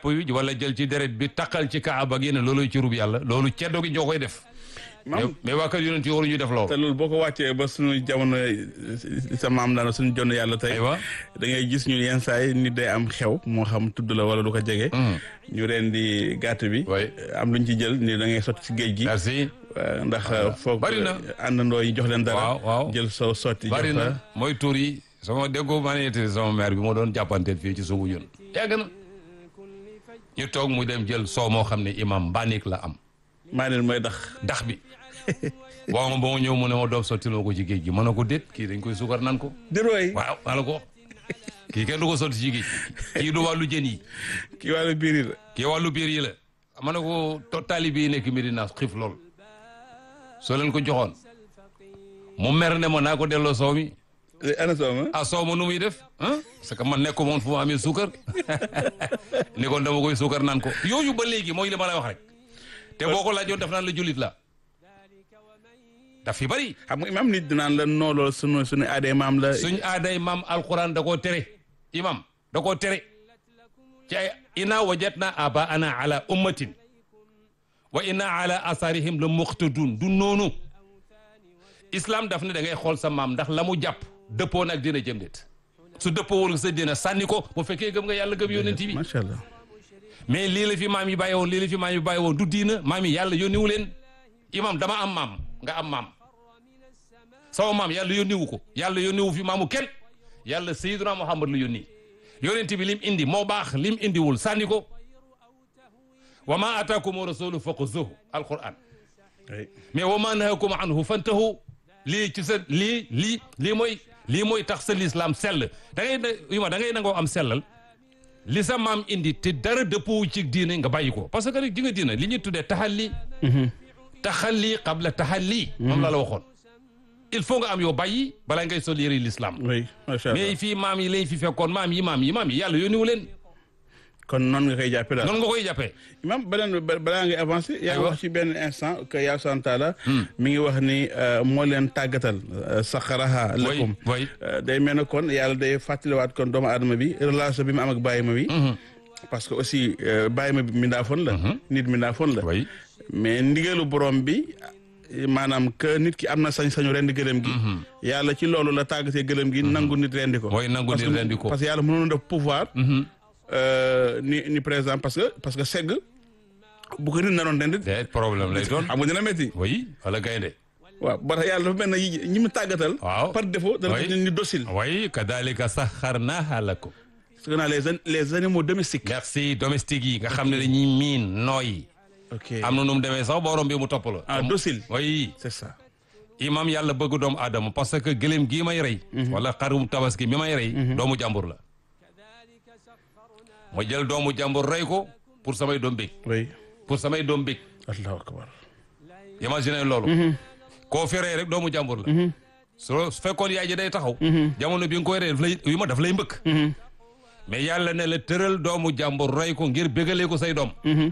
yàpp wi wala jël ci deret bi taqal ci kaaba gi ne looluy cërub yàlla loolu ceddo gi ñoo koy def mais waa kër yonent yi waruñu def loolu te loolu boo ko wàccee ba suñu jamono sa maam daana suñu jonn yàlla tey da ngay gis ñu yenn saa yi nit day am xew moo xam tudd la wala du ko jege ñu reen di gàtt bi am luñ ci jël ni da ngay sotti ci géej gi merci ndax foog bari na àndandoo yi jox leen dara waaw jël soo sotti bari na mooy tuur yi sama déggoo maa ne sama mère bi moo doon jàppanteel fii ci suubu jun yàgg na ñu toog mu dem jël soo moo xam ne imam mbaanik la am maa neen mooy dax bi waaw ma ba ma ñëw mu ne ma doom sottiloo ko ci géej gi mën na ko déet kii dañ koy sukar nan ko déroy waaw maa la ko kii kenn du ko sotti ci géej kii du wàllu jën yi kii wàllu biir yi la kii wàllu biir yi la ma ne ko taalibe yi nekk Medina xiif lool soo leen ko joxoon mu mer ne ma naa ko delloo soow mi ana soow ma soow ma nu muy def parce que man nekk moon fu ma amee suukar ni kon dama koy suukar naan ko yooyu ba léegi mooy li ma lay wax rek te boo ko laajoon daf naan la jullit la daf fi bari xam nga imam nit dinaan la nooloo suñu aaday maam la suñ aaday maam alquran da koo tere imam da koo tere ci ay inna wajadna abaana ala ummatin wa inna ala asarihim la muqtadun du noonu islam daf ne da ngay xool sa maam ndax la mu jàpp dëppoo nag dina jëm déet su dëppoowul sa dina sànni ko bu fekkee gëm nga yàlla gëm yonent bi macha allah mais lii la fi maam yi bàyyi woon lii la fi maam yi bàyyi woon du diina maam yi yàlla yónniwu leen imam dama am maam nga am maam sama maam yàlla yónniwu ko yàlla yónniwu fi maamu kenn yàlla sayyiduna Muhammad la yónni yonent bi lim indi moo baax lim indiwul sànni ko wa ma ataakum rasulu faquzuhu alquran mais wa ma nahakum anhu fantahu lii ci sa lii mooy tax sa lislaam sell da ngay nangoo am sellal li sa maam indi te dara dëppoo ci diine nga bàyyi ko parce que rek ji nga diine li ñuy tuddee taxalli qabla taxalli moom la waxoon il faut nga am yoo bàyyi balaa ngay sol yëre l'islam oui macha allah mais fii maam yi lañ fi fekkoon maam yi yàlla yónniwu leen kon noonu nga koy jàppee daal noonu nga koy jàppee imam balaa ngay avancé yaa ngi wax ci benn instant que yàlla subhaanahu wa taala mi ngi wax ni moo leen tàggatal saxaraha lakum day mel ne kon yàlla day fàttaliwaat kon doomu aadama bi relation bi mu am ak bàyyi ma bi parce que aussi bàyyi ma bi mindaafoon la nit mindaafoon la mais ndigalu borom bi maanaam que nit ki am na sañ-sañu rendi gëlëm gi yàlla ci loolu la tàggatee gëlëm gi nangu nit rendi ko nangu nit rendi ko parce que yàlla mënoon def pouvoir ni par exemple parce que segg bu ko nit naroon rendi problème lay doon xam nga dina métti oui wala gaynde waaw ba tax yàlla dafa mel ne ñi mu tàggatal par défaut dana ko ñu docile oui kadalika saxarnaha lakum ce qu'on a les animaux domestiques merci domestiques yi nga xam ne dañuy miin nooy am na nu mu demee sax borom bi mu topp la docile oui c'est ça imam yàlla bëgg doomu aadama parce que gëléem gii may rey wala xarum tabaski mi may rey doomu jàmbur la ma jël doomu jàmbur rey ko pour samay doom bég pour samay doom bég allahu akbar imagine loolu koo fi rey rek doomu jàmbur la su fekkoon yaay ji day taxaw jamono bi nga koy rey daf lay mbëkk mais yàlla ne la tëral doomu jàmbur rey ko ngir bégalee ko say doom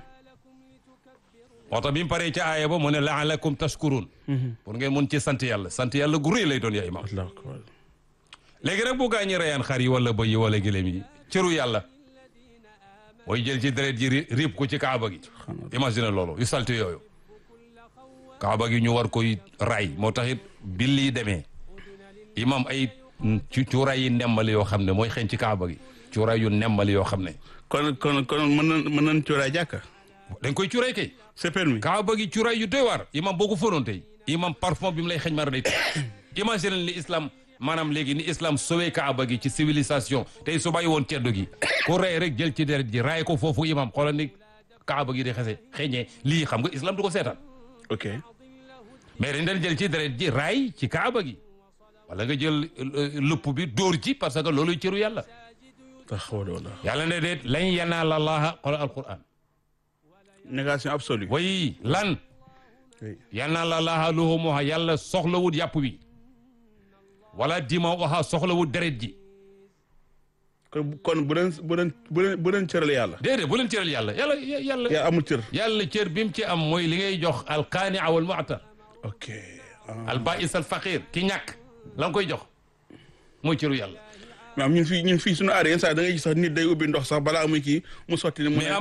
moo tax bi mu paree ca aaya ba mu ne laalakum tashkurun pour ngeen mun ci sant yàlla gu rëy lay doon yaa imam léegi nag bu gaa ñi reyaan xar yi wala bëy yi wala gëléem yi cëru yàlla mooy jël ci deret ji riib ko ci kaaba gi imagine loolu yu salte yooyu kaaba gi ñu war koy ray moo tax it bi lii demee imam ay cuuraay yi nembali yoo xam ne mooy xeeñ ci kaaba gi cuuraay yu nembali yoo xam ne kon mën nañ cuuraay jàkka dañ koy cuuraay kay c'est permis kaaba gi cuuraay yu doy waar imam boo ko fóonoon tey imam parfum bi mu lay xeeñ mara day imagine li islam maanaam léegi ni islam sowee kaaba gi ci civilisation tey su bàyyi woon ceddo gi ku rey rek jël ci deret ji raay ko foofu imam xoolal ni kaaba gi di xese xeeñee lii xam nga islam du ko seetaan ok mais dañ daan jël ci deret ji raay ci kaaba gi wala nga jël lupp bi dóor ci parce que looluy cëru yàlla yàlla ne déet lan yanaala llaaha xoolal alquran négation absolue way lan yanaala llaaha luhumuhaa yàlla soxlawut yàpp bi wala dima waxa soxlawut deret ji kon bu leen cëral yàlla déedéet bu leen cëral yàlla amul cër yàlla cër bi mu ci am mooy li ngay jox alqaania wal mu'tar ok al ba'is al faqir ki ñàkk la nga koy jox mooy cëru yàlla maam ñun fii suñu aada yenn saa da ngay gis sax nit day ubbi ndox sax balaa muy kii mu sotti ni mu